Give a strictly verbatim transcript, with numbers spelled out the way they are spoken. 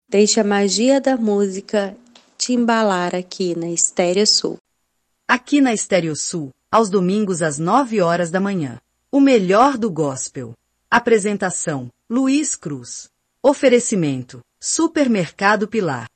Deixe a magia da música te embalar aqui na Estéreo Sul. Aqui na Estéreo Sul, aos domingos às nove horas da manhã. O melhor do gospel. Apresentação: Luiz Cruz. Oferecimento: Supermercado Pilar.